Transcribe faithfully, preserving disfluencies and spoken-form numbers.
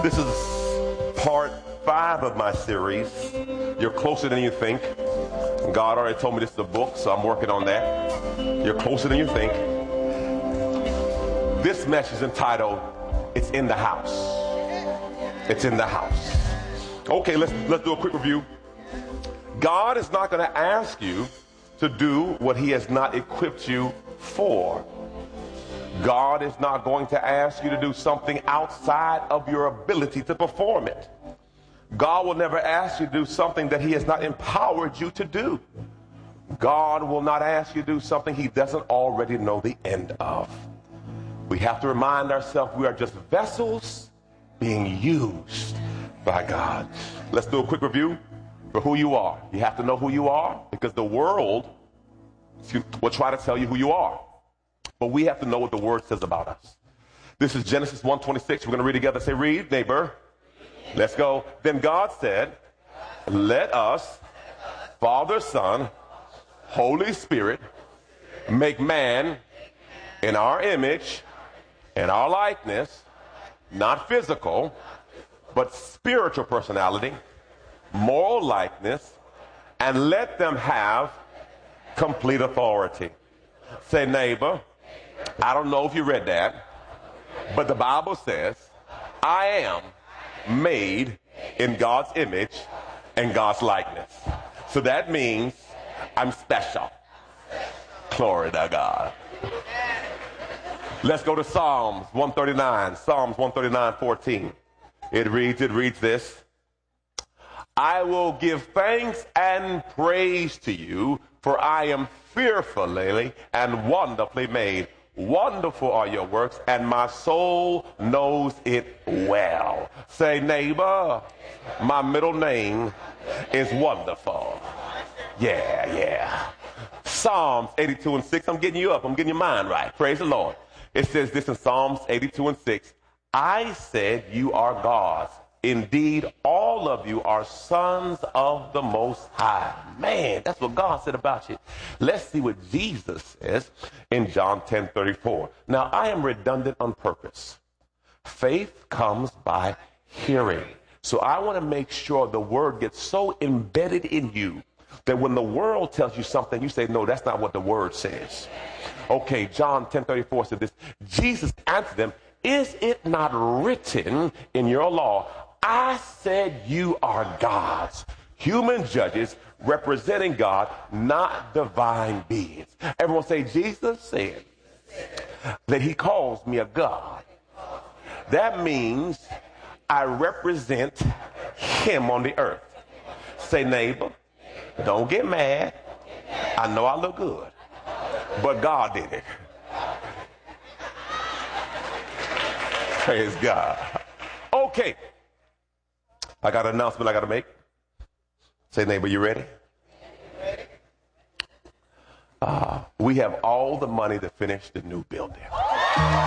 This is part five of my series, You're Closer Than You Think. God already told me this is a book, so I'm working on that. You're Closer Than You Think. This message is entitled, It's in the House. It's in the house. Okay, let's, let's do a quick review. God is not going to ask you to do what he has not equipped you for. God is not going to ask you to do something outside of your ability to perform it. God will never ask you to do something that he has not empowered you to do. God will not ask you to do something he doesn't already know the end of. We have to remind ourselves we are just vessels being used by God. Let's do a quick review for who you are. You have to know who you are because the world will try to tell you who you are. But we have to know what the word says about us. This is Genesis one twenty-six. We're going to read together. Say, read, neighbor. Let's go. Then God said, let us, Father, Son, Holy Spirit, make man in our image, in our likeness, not physical, but spiritual personality, moral likeness, and let them have complete authority. Say, neighbor, I don't know if you read that, but the Bible says, I am made in God's image and God's likeness. So that means I'm special. Glory to God. Let's go to Psalms one thirty-nine. Psalms one thirty-nine, fourteen. It reads, it reads this. I will give thanks and praise to you, for I am fearfully and wonderfully made. Wonderful are your works, and my soul knows it well. Say, neighbor, my middle name is Wonderful. Yeah, yeah. Psalms eighty-two and six. I'm getting you up. I'm getting your mind right. Praise the Lord. It says this in Psalms eighty-two and six. I said you are gods. Indeed, all of you are sons of the Most High. Man, that's what God said about you. Let's see what Jesus says in John ten thirty-four. Now, I am redundant on purpose. Faith comes by hearing. So I want to make sure the word gets so embedded in you that when the world tells you something, you say, no, that's not what the word says. Okay, John ten thirty-four said this. Jesus answered them, is it not written in your law, I said you are gods, human judges representing God, not divine beings. Everyone say, Jesus said that he calls me a God. That means I represent him on the earth. Say, neighbor, don't get mad. I know I look good, but God did it. Praise God. Okay. I got an announcement I got to make. Say, neighbor, you ready? Uh, we have all the money to finish the new building.